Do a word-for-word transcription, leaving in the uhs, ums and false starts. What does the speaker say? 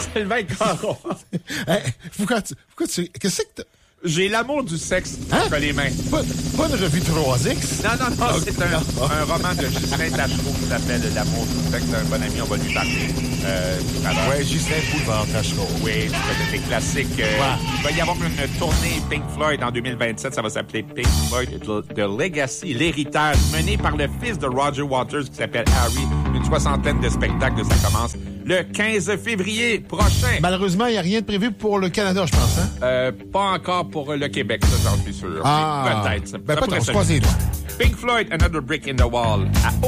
Sylvain Caron. Hey, pourquoi tu... Pourquoi tu... Qu'est-ce que t'as... J'ai l'amour du sexe Hein? entre les mains. Pas, pas une revue trois X? Non, non, non, c'est un, un roman de Ghislain Tachereau qui s'appelle L'amour du sexe. C'est un bon ami, on va lui parler. Euh, tout à l'heure. Ouais, Ghislain Boulevard-Tachereau. Oui, tu connais des classiques. Euh, Ouais. Il va y avoir une tournée Pink Floyd en deux mille vingt-sept. Ça va s'appeler Pink Floyd The, The Legacy, l'héritage, mené par le fils de Roger Waters qui s'appelle Harry. Une soixantaine de spectacles. Ça commence le quinze février prochain. Malheureusement, il n'y a rien de prévu pour le Canada, je pense, hein? Euh, pas encore pour le Québec, ça, j'en suis sûr. Ah. Peut-être. Ça, Ben, ça pas pourrait trop, se- je croise les doigts. Pink Floyd, Another Brick in the Wall. À